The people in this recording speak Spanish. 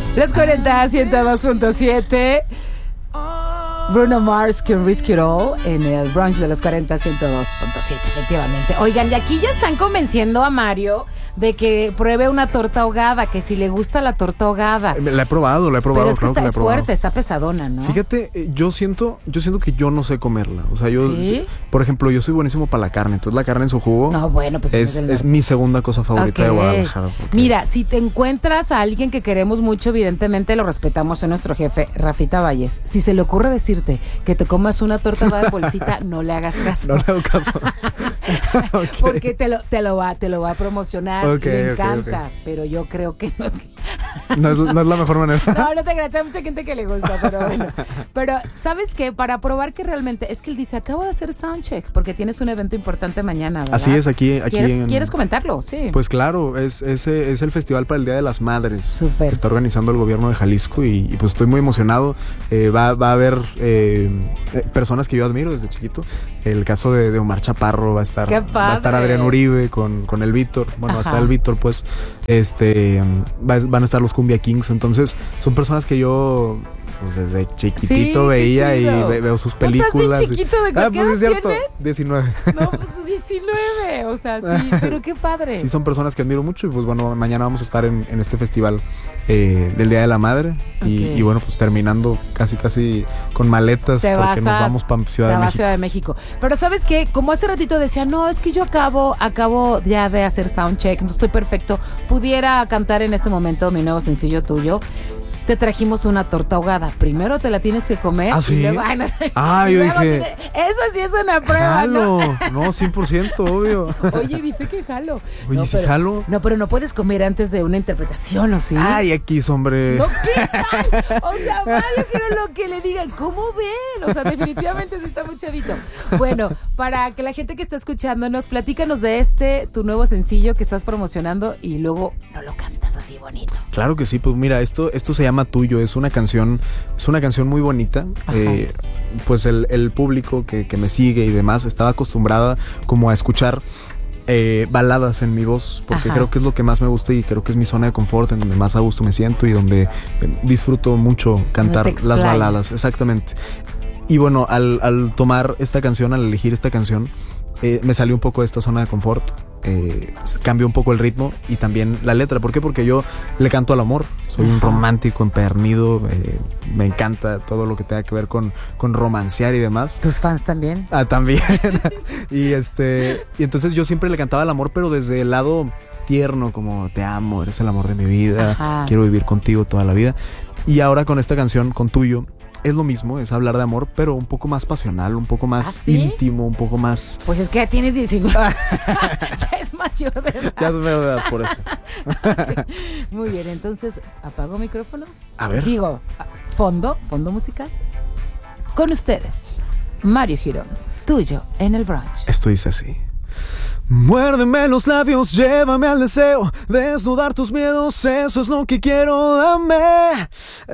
Los 40, 102.7. Bruno Mars con Risk It All en el brunch de los 40, 102.7, efectivamente. Oigan, y aquí ya están convenciendo a Mario de que pruebe una torta ahogada, que si le gusta la torta ahogada. La he probado, Pero es que claro está que la he probado. fuerte, está pesadona, ¿no? Fíjate, yo siento que yo no sé comerla. O sea, ¿Sí? por ejemplo, yo soy buenísimo para la carne. Entonces la carne en su jugo No, bueno, pues es mi segunda cosa favorita de Guadalajara. Mira, si te encuentras a alguien que queremos mucho, evidentemente lo respetamos, es nuestro jefe, Rafita Valles. Si se le ocurre decirte que te comas una torta ahogada de bolsita, no le hagas caso. No le hago caso. Okay. Porque te lo va a promocionar. Le encanta, pero yo creo que no es... No es la mejor manera. No te creas, hay mucha gente que le gusta, pero bueno. Pero, ¿sabes qué? Para probar que realmente, es que él dice, acabo de hacer soundcheck, porque tienes un evento importante mañana, ¿verdad? Así es, aquí ¿Quieres comentarlo? Sí. Pues claro, es el festival para el Día de las Madres. Súper. Que está organizando el gobierno de Jalisco y pues estoy muy emocionado. Va a haber personas que yo admiro desde chiquito. El caso de Omar Chaparro va a estar. ¡Qué padre! Va a estar Adrián Uribe con el Víctor. Bueno, va a estar el Víctor, pues. Van a estar los Cumbia Kings. Entonces, son personas que yo pues desde chiquitito veía y veo sus películas. ¿Estás bien chiquito? ¿De qué edad es cierto, tienes? 19. No, pues 19, o sea, sí, pero qué padre. Sí, son personas que admiro mucho y pues bueno, mañana vamos a estar en este festival del Día de la Madre y bueno, pues terminando casi con maletas porque nos vamos para Ciudad de México. Pero ¿sabes qué? Como hace ratito decía, no, es que yo acabo ya de hacer soundcheck, no estoy perfecto, pudiera cantar en este momento mi nuevo sencillo tuyo. Te trajimos una torta ahogada. Primero te la tienes que comer. ¿Ah, sí? Y luego, yo dije... Esa sí es una prueba, jalo. No, 100%, obvio. Oye, dice que jalo. Oye, ¿sí jalo? No, pero no puedes comer antes de una interpretación, ¿o sí? Ay, aquí, hombre. No, ¿qué tal? O sea, Mario, quiero lo que le digan. ¿Cómo ven? O sea, definitivamente sí está muy chavito. Bueno, para que la gente que está escuchándonos, platícanos de tu nuevo sencillo que estás promocionando y luego no lo cantas así bonito. Claro que sí, pues mira, esto se llama Tuyo, es una canción muy bonita. Pues el público que me sigue y demás estaba acostumbrada como a escuchar baladas en mi voz, porque creo que es lo que más me gusta y creo que es mi zona de confort, en donde más a gusto me siento y donde disfruto mucho cantar las baladas, exactamente. Y bueno, al tomar esta canción, al elegir esta canción, me salió un poco de esta zona de confort. Cambió un poco el ritmo y también la letra. ¿Por qué? Porque yo le canto al amor. Soy un romántico empedernido. Me encanta todo lo que tenga que ver con romancear y demás. ¿Tus fans también? También. y entonces yo siempre le cantaba al amor, pero desde el lado tierno, como te amo, eres el amor de mi vida, quiero vivir contigo toda la vida. Y ahora con esta canción, con Tuyo, es lo mismo, es hablar de amor, pero un poco más pasional, un poco más íntimo, un poco más... Pues es que ya tienes 19. Ya es mayor de edad. Ya es mayor de edad, por eso. Muy bien, entonces, ¿apago micrófonos? A ver. Digo, fondo musical. Con ustedes, Mario Girón, Tuyo en el brunch. Esto dice así. Muérdeme los labios, llévame al deseo, desnudar tus miedos, eso es lo que quiero, dame